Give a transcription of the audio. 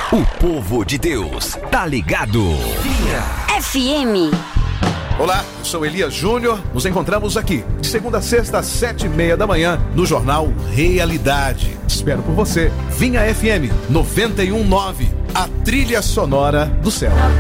O povo de Deus tá ligado. Vinha FM. Olá, eu sou Elias Júnior. Nos encontramos aqui de segunda a sexta às 7:30 da manhã no Jornal Realidade. Espero por você. Vinha FM 91.9, a trilha sonora do céu.